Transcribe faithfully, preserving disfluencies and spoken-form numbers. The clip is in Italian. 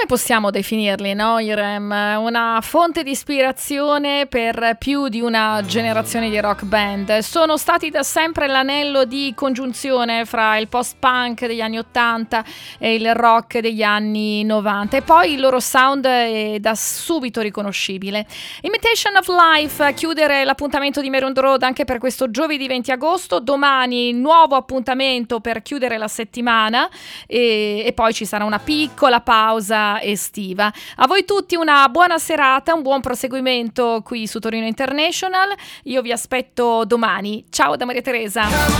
possiamo definirli, no? I Rem, una fonte di ispirazione per più di una generazione di rock band. Sono stati da sempre l'anello di congiunzione fra il post-punk degli anni ottanta e il rock degli anni novanta, e poi il loro sound è da subito riconoscibile. Imitation of Life a chiudere l'appuntamento di Maroon Road anche per questo giovedì venti agosto. Domani nuovo appuntamento per chiudere la settimana e, e poi ci sarà una piccola pausa estiva. A voi tutti una buona serata, un buon proseguimento qui su Torino International. Io vi aspetto domani. Ciao da Maria Teresa.